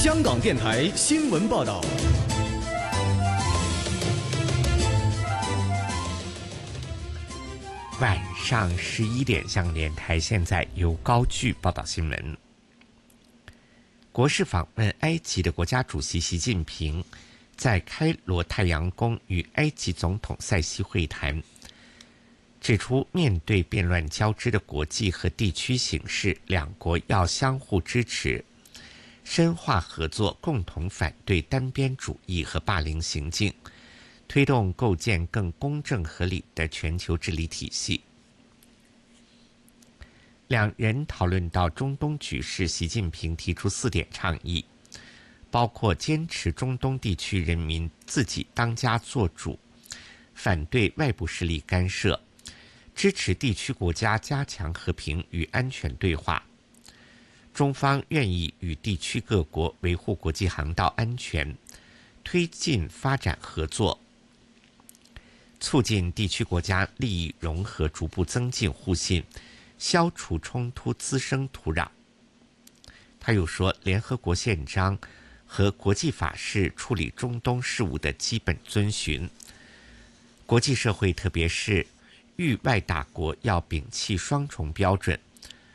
香港电台新闻报道。 晚上11点，香港电台现在由高炬报道新闻。国事访问埃及的国家主席习近平在开罗太阳宫与埃及总统塞西会谈，指出面对变乱交织的国际和地区形势，两国要相互支持，深化合作，共同反对单边主义和霸凌行径，推动构建更公正合理的全球治理体系。两人讨论到中东局势，习近平提出4点倡议，包括坚持中东地区人民自己当家作主，反对外部势力干涉，支持地区国家加强和平与安全对话。中方愿意与地区各国维护国际航道安全，推进发展合作，促进地区国家利益融合逐步增进互信，消除冲突滋生土壤。他又说，联合国宪章和国际法是处理中东事务的基本遵循，国际社会特别是域外大国要摒弃双重标准，